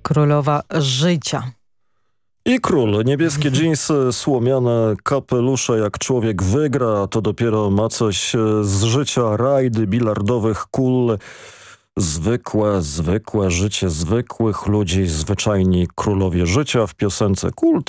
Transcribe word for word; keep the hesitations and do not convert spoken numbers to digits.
Królowa życia. I król. Niebieskie dżinsy, słomiane kapelusze, jak człowiek wygra, to dopiero ma coś z życia. Rajdy bilardowych kul. Zwykłe, zwykłe życie zwykłych ludzi, zwyczajni królowie życia w piosence Kult